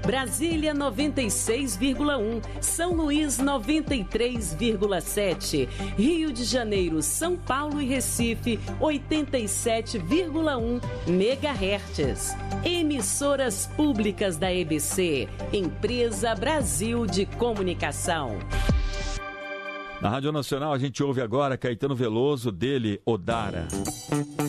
Brasília 96,1, São Luís 93,7, Rio de Janeiro, São Paulo e Recife 87,1 MHz. Emissoras públicas da EBC, Empresa Brasil de Comunicação. Na Rádio Nacional a gente ouve agora Caetano Veloso, dele, Odara.